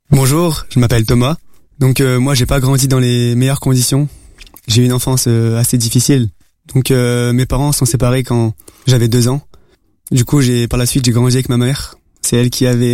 Bonjour, je m'appelle Thomas. Donc moi j'ai pas grandi dans les meilleures conditions. J'ai eu une enfance assez difficile. Donc mes parents sont séparés quand j'avais 2 ans. Du coup par la suite j'ai grandi avec ma mère. C'est elle qui avait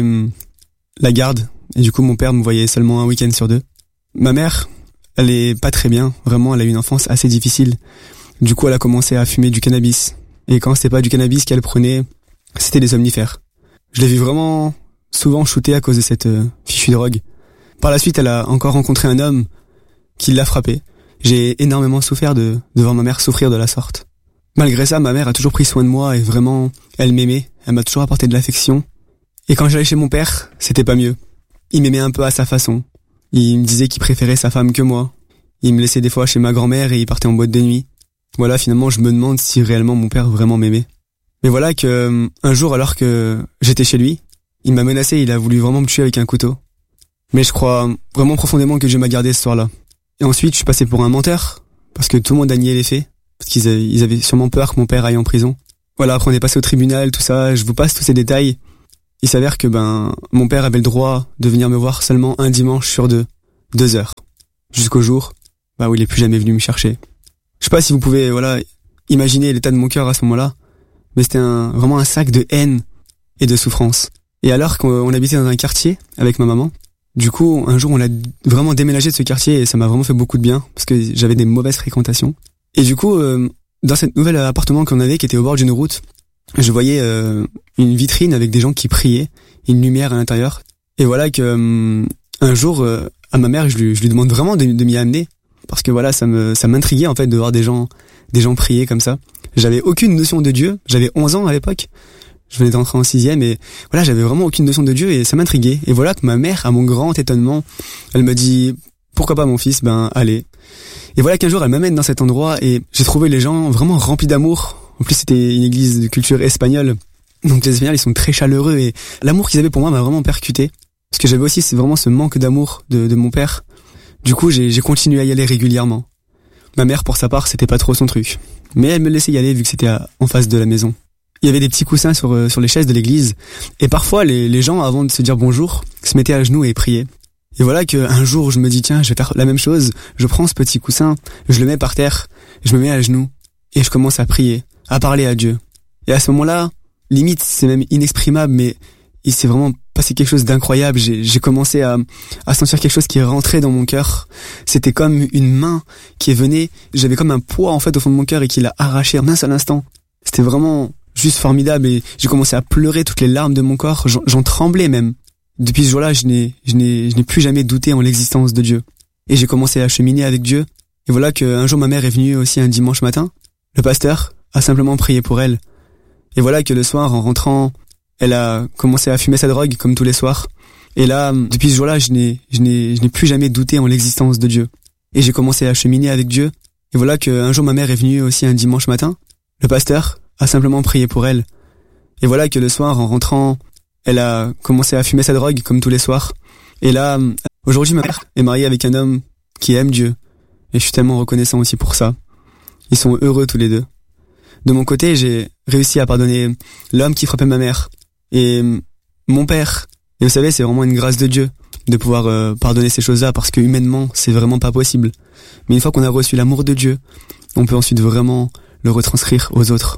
la garde. Et du coup mon père me voyait seulement un week-end sur 2. Ma mère, elle est pas très bien. Vraiment, elle a eu une enfance assez difficile. Du coup elle a commencé à fumer du cannabis. Et quand c'était pas du cannabis qu'elle prenait, c'était des somnifères. Je l'ai vu vraiment souvent shooter à cause de cette fichue drogue. Par la suite, elle a encore rencontré un homme qui l'a frappée. J'ai énormément souffert de voir ma mère souffrir de la sorte. Malgré ça, ma mère a toujours pris soin de moi et vraiment, elle m'aimait. Elle m'a toujours apporté de l'affection. Et quand j'allais chez mon père, c'était pas mieux. Il m'aimait un peu à sa façon. Il me disait qu'il préférait sa femme que moi. Il me laissait des fois chez ma grand-mère et il partait en boîte de nuit. Voilà, finalement, je me demande si réellement mon père vraiment m'aimait. Mais voilà que un jour, alors que j'étais chez lui, il m'a menacé, il a voulu vraiment me tuer avec un couteau. Mais je crois vraiment profondément que Dieu m'a gardé ce soir-là. Et ensuite, je suis passé pour un menteur, parce que tout le monde a nié les faits, parce qu'ils avaient sûrement peur que mon père aille en prison. Voilà, après on est passé au tribunal, tout ça, je vous passe tous ces détails. Il s'avère que mon père avait le droit de venir me voir seulement un dimanche sur 2 heures. Jusqu'au jour où il est plus jamais venu me chercher. Je sais pas si vous pouvez imaginer l'état de mon cœur à ce moment-là, mais c'était vraiment un sac de haine et de souffrance. Et alors qu'on habitait dans un quartier avec ma maman, du coup, un jour, on a vraiment déménagé de ce quartier et ça m'a vraiment fait beaucoup de bien parce que j'avais des mauvaises fréquentations. Et du coup, dans cet nouvel appartement qu'on avait qui était au bord d'une route, je voyais une vitrine avec des gens qui priaient, une lumière à l'intérieur. Et voilà que un jour, à ma mère, je lui demande vraiment de m'y amener parce que voilà, ça m'intriguait en fait de voir des gens prier comme ça. J'avais aucune notion de Dieu, j'avais 11 ans à l'époque. Je venais d'entrer en 6e et voilà, j'avais vraiment aucune notion de Dieu et ça m'intriguait. Et voilà que ma mère, à mon grand étonnement, elle me dit « Pourquoi pas mon fils ? Allez ». Et voilà qu'un jour, elle m'amène dans cet endroit et j'ai trouvé les gens vraiment remplis d'amour. En plus, c'était une église de culture espagnole. Donc les Espagnols, ils sont très chaleureux et l'amour qu'ils avaient pour moi m'a vraiment percuté. Parce que j'avais aussi vraiment ce manque d'amour de mon père. Du coup, j'ai continué à y aller régulièrement. Ma mère, pour sa part, c'était pas trop son truc. Mais elle me laissait y aller vu que c'était en face de la maison. Il y avait des petits coussins sur les chaises de l'église. Et parfois, les gens, avant de se dire bonjour, se mettaient à genoux et priaient. Et voilà qu'un jour, je me dis, tiens, je vais faire la même chose. Je prends ce petit coussin, je le mets par terre, je me mets à genoux, et je commence à prier, à parler à Dieu. Et à ce moment-là, limite, c'est même inexprimable, mais il s'est vraiment passé quelque chose d'incroyable. J'ai commencé à sentir quelque chose qui est rentré dans mon cœur. C'était comme une main qui venait. J'avais comme un poids, en fait, au fond de mon cœur et qui l'a arraché en un seul instant. C'était vraiment juste formidable et j'ai commencé à pleurer toutes les larmes de mon corps. J'en tremblais même. Depuis ce jour-là, je n'ai plus jamais douté en l'existence de Dieu. Et j'ai commencé à cheminer avec Dieu. Et voilà qu'un jour ma mère est venue aussi un dimanche matin. Le pasteur a simplement prié pour elle. Et voilà que le soir, en rentrant, elle a commencé à fumer sa drogue comme tous les soirs. Et là, depuis ce jour-là, je n'ai plus jamais douté en l'existence de Dieu. Et j'ai commencé à cheminer avec Dieu. Et voilà qu'un jour ma mère est venue aussi un dimanche matin. Le pasteur a simplement prié pour elle. Et voilà que le soir, en rentrant, elle a commencé à fumer sa drogue comme tous les soirs. Et là, aujourd'hui, ma mère est mariée avec un homme qui aime Dieu. Et je suis tellement reconnaissant aussi pour ça. Ils sont heureux tous les deux. De mon côté, j'ai réussi à pardonner l'homme qui frappait ma mère. Et mon père. Et vous savez, c'est vraiment une grâce de Dieu de pouvoir pardonner ces choses-là parce que humainement, c'est vraiment pas possible. Mais une fois qu'on a reçu l'amour de Dieu, on peut ensuite vraiment le retranscrire aux autres.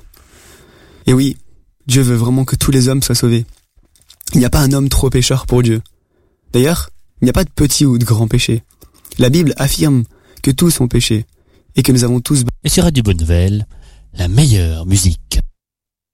Et oui, Dieu veut vraiment que tous les hommes soient sauvés. Il n'y a pas un homme trop pécheur pour Dieu. D'ailleurs, il n'y a pas de petit ou de grand péché. La Bible affirme que tous ont péché et que nous avons tous... Et sur Radio Bonne Nouvelle, la meilleure musique.